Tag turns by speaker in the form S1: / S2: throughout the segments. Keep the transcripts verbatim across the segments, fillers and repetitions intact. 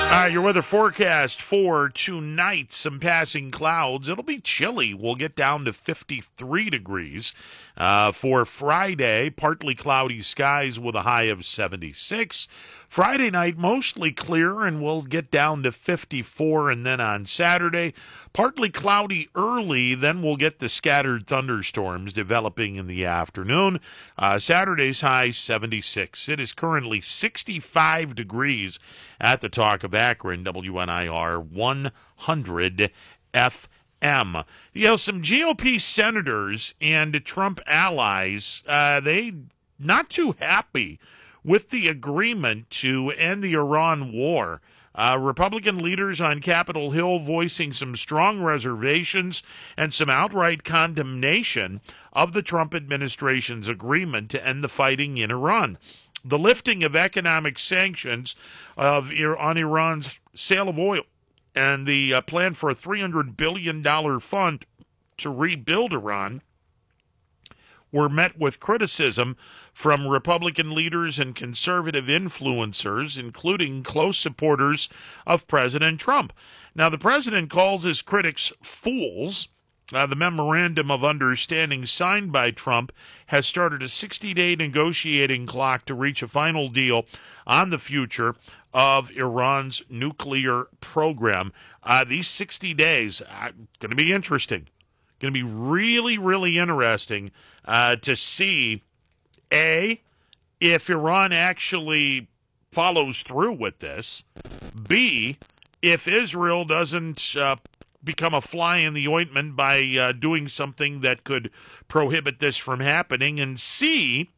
S1: Uh, your weather forecast for tonight, some passing clouds. It'll be chilly. We'll get down to fifty-three degrees. Uh, for Friday, partly cloudy skies with a high of seventy-six. Friday night, mostly clear, and we'll get down to fifty-four. And then on Saturday, partly cloudy early, then we'll get the scattered thunderstorms developing in the afternoon. Uh, Saturday's high, seventy-six. It is currently sixty-five degrees at the Talk of Akron, W N I R one hundred F M. You know, some G O P senators and Trump allies, uh, they not too happy with the agreement to end the Iran war. Uh, Republican leaders on Capitol Hill voicing some strong reservations and some outright condemnation of the Trump administration's agreement to end the fighting in Iran. The lifting of economic sanctions of on Iran's sale of oil and the uh, plan for a three hundred billion dollars fund to rebuild Iran were met with criticism from Republican leaders and conservative influencers, including close supporters of President Trump. Now, the president calls his critics fools. Uh, the memorandum of understanding signed by Trump has started a sixty-day negotiating clock to reach a final deal on the future of Iran's nuclear program. Uh, these sixty days are going to be interesting. Going to be really, really interesting uh, to see, A, if Iran actually follows through with this, B, if Israel doesn't uh, become a fly in the ointment by uh, doing something that could prohibit this from happening, and C,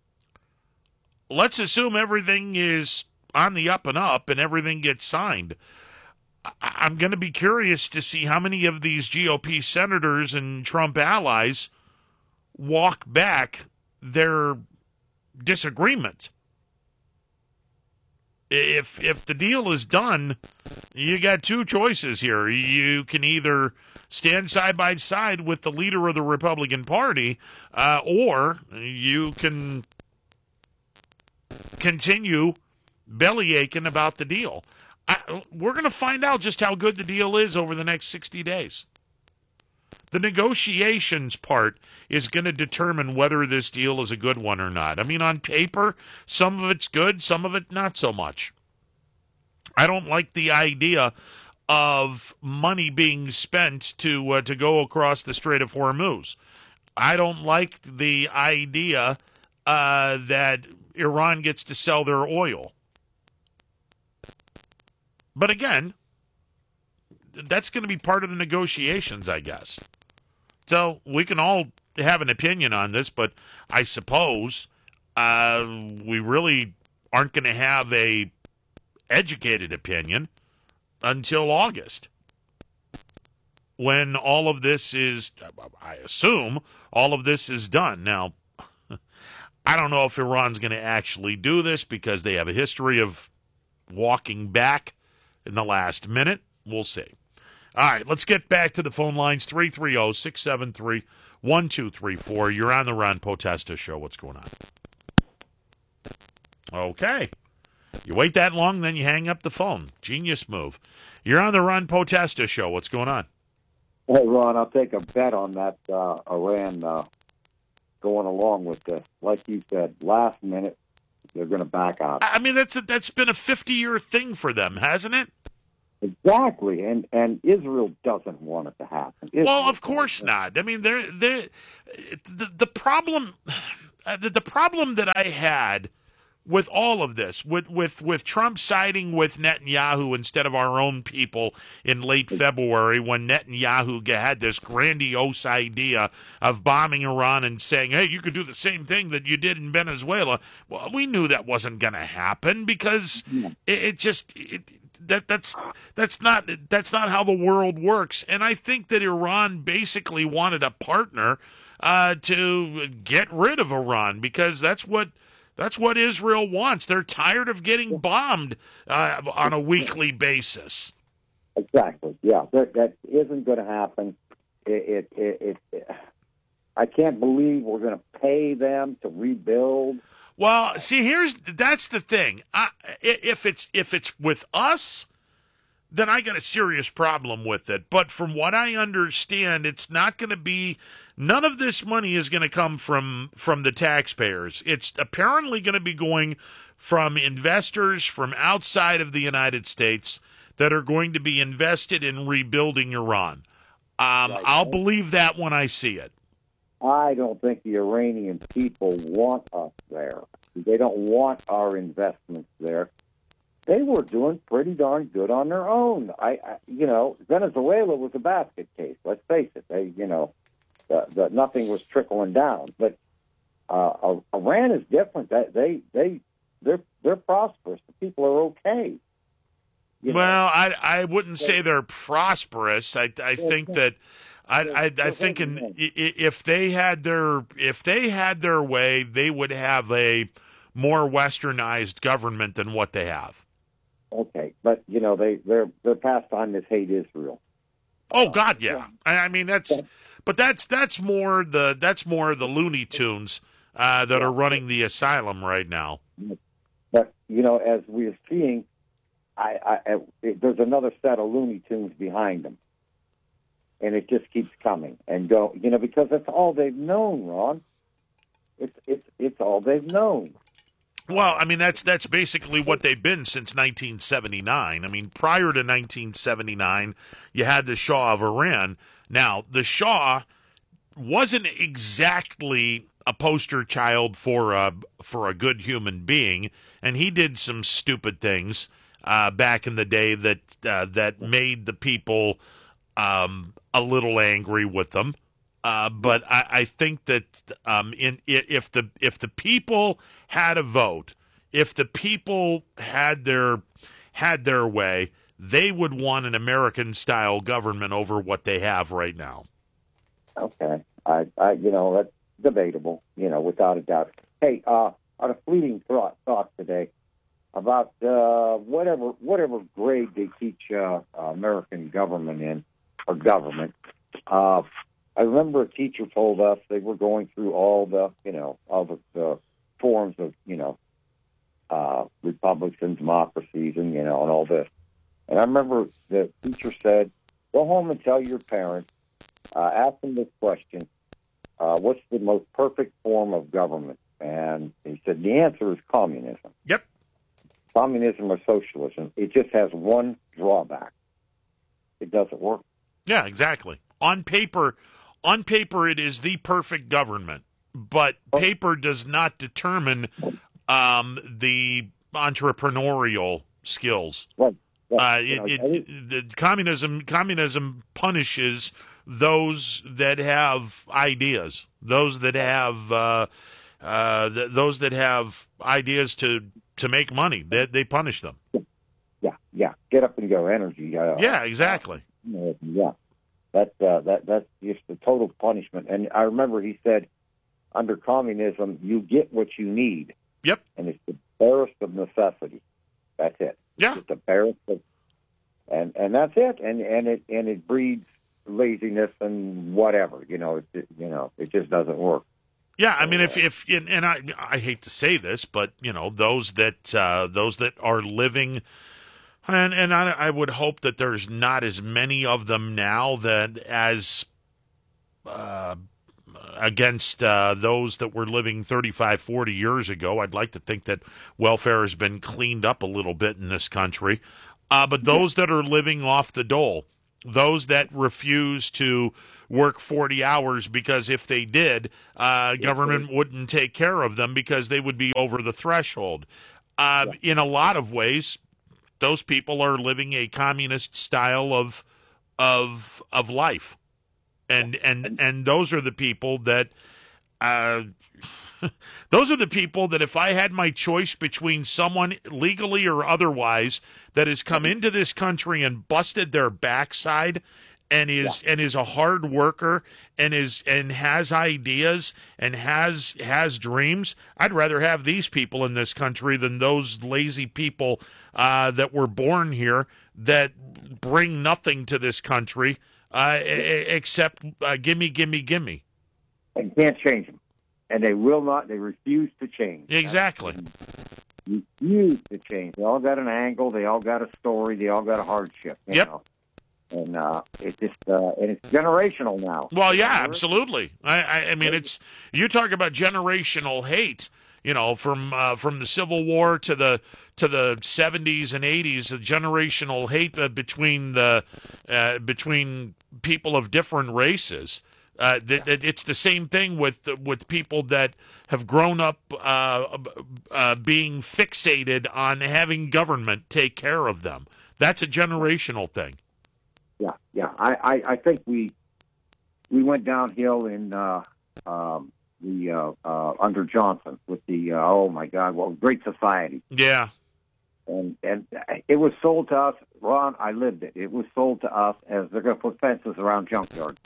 S1: let's assume everything is on the up and up and everything gets signed. I'm going to be curious to see how many of these G O P senators and Trump allies walk back their disagreement. If if the deal is done, you got two choices here. You can either stand side by side with the leader of the Republican Party, uh, or you can continue bellyaching about the deal. I, we're going to find out just how good the deal is over the next sixty days. The negotiations part is going to determine whether this deal is a good one or not. I mean, on paper, some of it's good, some of it not so much. I don't like the idea of money being spent to uh, to go across the Strait of Hormuz. I don't like the idea uh, that Iran gets to sell their oil. But again, that's going to be part of the negotiations, I guess. So we can all have an opinion on this, but I suppose uh, we really aren't going to have a educated opinion until August, when all of this is, I assume, all of this is done. Now, I don't know if Iran's going to actually do this because they have a history of walking back in the last minute. We'll see. All right, let's get back to the phone lines. three three zero, six seven three, one two three four. You're on the Ron Potesta Show. What's going on? Okay. You wait that long, then you hang up the phone. Genius move. You're on the Ron Potesta Show. What's going on?
S2: Hey, Ron, I'll take a bet on that uh, Iran uh, going along with this. Like you said, last minute, they're going to back out.
S1: I mean, that's a, that's been a fifty-year thing for them, hasn't it?
S2: Exactly, and and Israel doesn't want it to happen. Israel
S1: well, of course not. I mean, they're, they're, the the problem the, the problem that I had with all of this, with, with, with Trump siding with Netanyahu instead of our own people in late February, when Netanyahu had this grandiose idea of bombing Iran and saying, hey, you could do the same thing that you did in Venezuela. Well, we knew that wasn't going to happen because it, it just it, that that's that's not that's not how the world works. And I think that Iran basically wanted a partner uh, to get rid of Iran, because that's what That's what Israel wants. They're tired of getting bombed uh, on a weekly basis.
S2: Exactly. Yeah, that, that isn't going to happen. It, it, it, it, I can't believe we're going to pay them to rebuild.
S1: Well, see, here's that's the thing. I, if it's if it's with us, then I got a serious problem with it. But from what I understand, it's not going to be, none of this money is going to come from from the taxpayers. It's apparently going to be going from investors from outside of the United States that are going to be invested in rebuilding Iran. Um,
S2: Right.
S1: I'll believe that when I see it.
S2: I don't think the Iranian people want us there. They don't want our investments there. They were doing pretty darn good on their own. I, I you know, Venezuela was a basket case. Let's face it. They, you know, the, the, nothing was trickling down. But uh, Iran is different. They, they, they, they're they're prosperous. The people are okay. You
S1: Well,
S2: know?
S1: I I wouldn't say they're prosperous. I I think that I I, I think in, i- if they had their if they had their way, they would have a more westernized government than what they have.
S2: Okay, but you know they their their pastime is hate Israel.
S1: Oh God, yeah. I, I mean that's, but that's that's more the that's more the Looney Tunes uh, that are running the asylum right now.
S2: But you know, as we're seeing, I, I, I it, there's another set of Looney Tunes behind them, and it just keeps coming and go. You know, because that's all they've known, Ron. It's it's it's all they've known.
S1: Well, I mean that's that's basically what they've been since nineteen seventy-nine. I mean, prior to nineteen seventy-nine, you had the Shah of Iran. Now, the Shah wasn't exactly a poster child for a for a good human being, and he did some stupid things uh, back in the day that uh, that made the people um, a little angry with them. Uh, but I, I think that um, in if the if the people had a vote, if the people had their had their way, they would want an American style government over what they have right now.
S2: Okay, I, I you know that's debatable. You know, without a doubt. Hey, uh, on a fleeting thought, thought today about uh, whatever whatever grade they teach uh, American government in or government. Uh, I remember a teacher told us they were going through all the, you know, all the, the forms of, you know, uh, republics and democracies and, you know, and all this. And I remember the teacher said, go home and tell your parents, uh, ask them this question, uh, what's the most perfect form of government? And he said, the answer is communism.
S1: Yep.
S2: Communism or socialism. It just has one drawback. It doesn't work.
S1: Yeah, exactly. On paper, on paper, it is the perfect government, but paper does not determine um, the entrepreneurial skills.
S2: Right.
S1: Uh, it, it, it, the communism communism punishes those that have ideas, those that have uh, uh, th- those that have ideas to to make money. They, they punish them.
S2: Yeah, yeah. Get up and go. Energy. Uh,
S1: yeah, exactly.
S2: Uh, yeah. That uh, that that's just a total punishment. And I remember he said, under communism, you get what you need.
S1: Yep.
S2: And it's the barest of necessity. That's it.
S1: Yeah.
S2: It's the barest of, and and that's it. And and it and it breeds laziness and whatever. You know, it, you know, it just doesn't work.
S1: Yeah, I mean, if if and, and I I hate to say this, but you know, those that uh, those that are living. And and I, I would hope that there's not as many of them now that as uh, against uh, those that were living thirty-five, forty years ago. I'd like to think that welfare has been cleaned up a little bit in this country. Uh, but those that are living off the dole, those that refuse to work forty hours because if they did, uh, government wouldn't take care of them because they would be over the threshold. Uh, in a lot of ways, those people are living a communist style of of of life, and and and those are the people that uh, those are the people that if I had my choice between someone legally or otherwise that has come into this country and busted their backside and is yeah. and is a hard worker and is and has ideas and has has dreams, I'd rather have these people in this country than those lazy people uh, that were born here that bring nothing to this country uh, except uh, gimme, gimme, gimme.
S2: And can't change them, and they will not. They refuse to change.
S1: Exactly.
S2: refuse to change. They all got an angle. They all got a story. They all got a hardship. You
S1: Yep.
S2: know? And uh, it just uh, and it's generational now.
S1: Well, yeah, absolutely. I, I, I mean, it's you talk about generational hate. You know, from uh, from the Civil War to the to the seventies and eighties, the generational hate uh, between the uh, between people of different races. Uh, th- th- it's the same thing with with people that have grown up uh, uh, being fixated on having government take care of them. That's a generational thing.
S2: Yeah, yeah. I, I, I think we we went downhill in uh, um, the uh, uh, under Johnson with the uh, oh my God, well, Great Society.
S1: Yeah.
S2: And and it was sold to us, Ron. I lived it. It was sold to us as they're going to put fences around junkyards.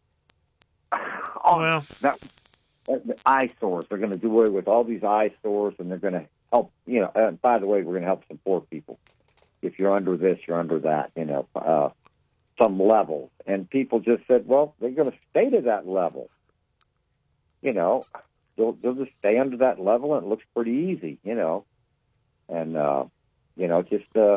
S2: Oh,
S1: Well,
S2: that, that the eyesores. They're going to do away with all these eyesores, and they're going to help. You know. And by the way, we're going to help some poor people. If you're under this, you're under that. You know, uh, some levels. And people just said, well, they're going to stay to that level. You know, they'll they'll just stay under that level, and it looks pretty easy. You know, and uh, you know, just uh,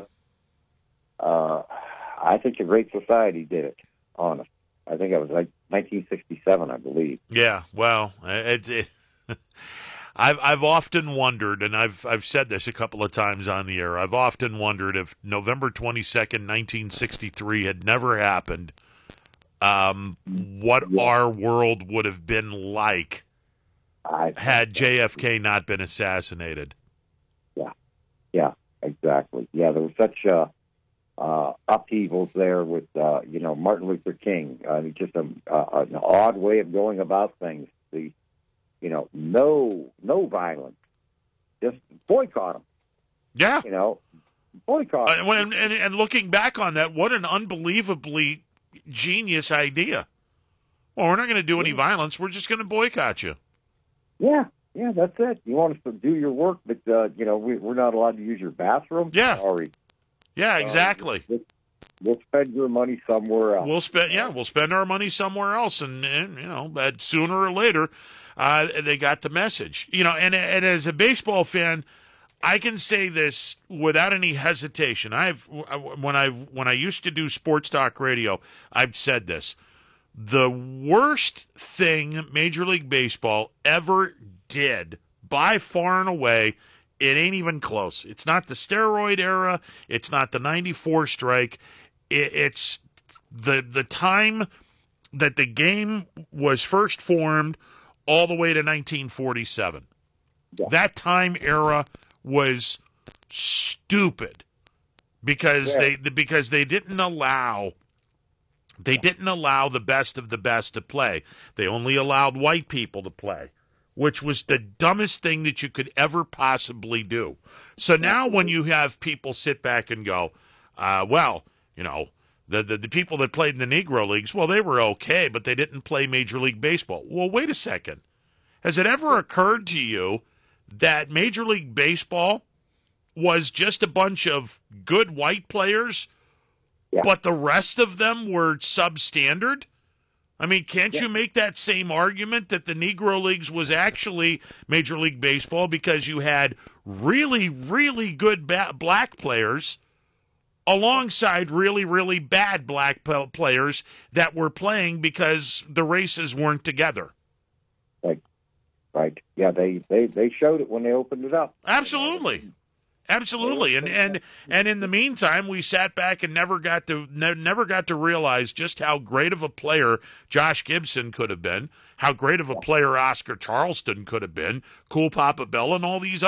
S2: uh, I think the Great Society did it. Honest. I think it was like nineteen sixty-seven, I believe.
S1: yeah. Well, it, it, I've I've often wondered, and I've I've said this a couple of times on the air. I've often wondered if November twenty-second, nineteen sixty-three had never happened, um, what
S2: Yeah.
S1: our world would have been like
S2: I,
S1: had J F K not been assassinated.
S2: Yeah, exactly. Yeah, there was such uh, uh, upheavals there with, uh, you know, Martin Luther King. Uh, just a, uh, an odd way of going about things. The, you know, no, no violence. Just boycott them.
S1: Yeah.
S2: You know, boycott.
S1: Uh,
S2: 'em.
S1: when, and, and looking back on that, what an unbelievably genius idea. Well, we're not going to do any
S2: Yeah.
S1: violence. We're just going to boycott you.
S2: Yeah, yeah, that's it. You want us to do your work, but uh, you know, we, we're not allowed to use your bathroom.
S1: Yeah.
S2: Sorry.
S1: Yeah,
S2: Uh,
S1: exactly.
S2: we'll, we'll spend your money somewhere else.
S1: We'll spend, yeah, we'll spend our money somewhere else, and, and you know, but sooner or later, uh, they got the message. You know, and and as a baseball fan, I can say this without any hesitation. I've when I when I used to do sports talk radio, I've said this: the worst thing Major League Baseball ever did, by far and away. It ain't even close. It's not the steroid era. It's not the ninety-four strike. It, it's the the time that the game was first formed all the way to nineteen forty-seven.
S2: Yeah.
S1: That time era was stupid because
S2: Yeah.
S1: they because they didn't allow they didn't allow the best of the best to play. They only allowed white people to play, which was the dumbest thing that you could ever possibly do. So now when you have people sit back and go, uh, well, you know, the, the the people that played in the Negro Leagues, well, they were okay, but they didn't play Major League Baseball. Well, wait a second. Has it ever occurred to you that Major League Baseball was just a bunch of good white players,
S2: Yeah.
S1: but the rest of them were substandard? I mean, can't
S2: Yeah.
S1: you make that same argument that the Negro Leagues was actually Major League Baseball because you had really, really good ba- black players alongside really, really bad black p- players that were playing because the races weren't together?
S2: Right. Yeah, they, they, they showed it when they opened it up.
S1: Absolutely. Absolutely, and and and in the meantime, we sat back and never got to ne- never got to realize just how great of a player Josh Gibson could have been, how great of a player Oscar Charleston could have been, Cool Papa Bell, and all these